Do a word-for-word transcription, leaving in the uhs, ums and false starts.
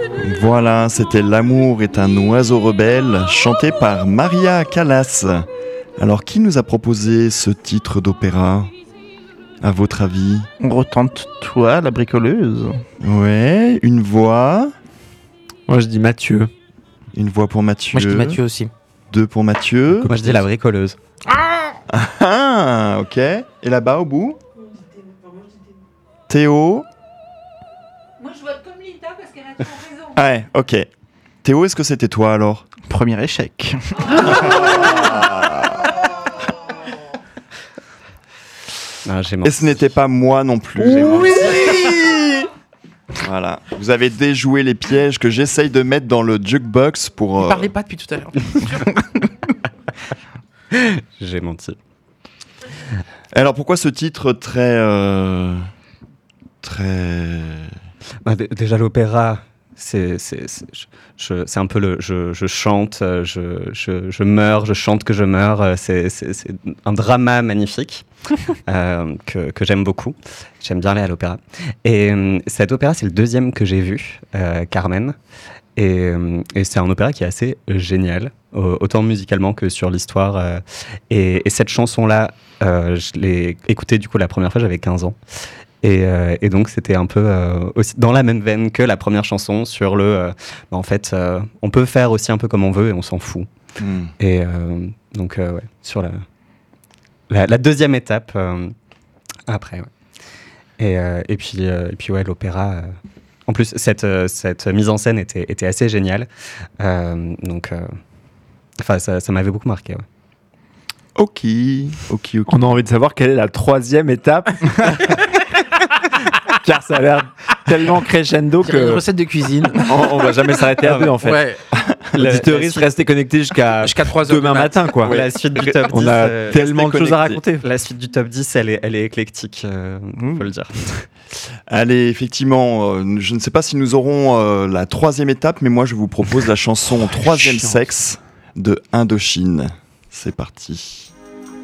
Voilà, c'était L'amour est un oiseau rebelle, chanté par Maria Callas. Alors, qui nous a proposé ce titre d'opéra, à votre avis ? Retente-toi, la bricoleuse. Ouais, une voix. Moi, je dis Mathieu. Une voix pour Mathieu. Moi, je dis Mathieu aussi. Deux pour Mathieu. Moi, je dis la bricoleuse. Ah, ok. Et là-bas, au bout ? Théo ? Moi, je vote comme Linda parce qu'elle a toujours raison. Ouais, ok. Théo, est-ce que c'était toi alors ? Premier échec. Non, j'ai Et ce n'était pas moi non plus. Oui. Voilà. Vous avez déjoué les pièges que j'essaye de mettre dans le jukebox pour. Ne euh, parlez pas depuis tout à l'heure. J'ai menti. Alors pourquoi ce titre très. Euh... Très. Bah, d- déjà, l'opéra, c'est, c'est, c'est, je, je- c'est un peu le. Je, je chante, euh, je, je, je meurs, je chante que je meurs. euh, C'est, c'est, c'est un drama magnifique euh, que, que j'aime beaucoup. J'aime bien aller à l'opéra. Et euh, cet opéra, c'est le deuxième que j'ai vu, euh, Carmen. Et, euh, et c'est un opéra qui est assez génial, au- autant musicalement que sur l'histoire. euh. et, et cette chanson-là, euh, je l'ai écoutée du coup la première fois, j'avais quinze ans. Et, euh, et donc c'était un peu euh, aussi dans la même veine que la première chanson sur le euh, bah, en fait euh, on peut faire aussi un peu comme on veut et on s'en fout. Hmm. Et euh, donc euh, ouais, sur la, la la deuxième étape euh, après ouais. Et euh, et puis euh, et puis ouais, l'opéra euh, en plus cette euh, cette mise en scène était était assez géniale. Euh, donc euh, enfin ça ça m'avait beaucoup marqué ouais. Ok, ok, ok. On a envie de savoir quelle est la troisième étape. Car ça a l'air tellement crescendo C'est une que recette de cuisine. on, on va jamais s'arrêter à deux en fait. Ouais. L'auditeuriste restez connectés jusqu'à Jusqu'à trois heures. demain du mat. matin quoi. Ouais. La suite du top On dix, a euh, tellement de restez choses à connectés. raconter. La suite du top dix, elle est, elle est éclectique, euh, Mmh. faut le dire. Allez, effectivement, euh, je ne sais pas si nous aurons euh, la troisième étape, mais moi je vous propose la chanson Troisième Chiant. sexe de Indochine. C'est parti.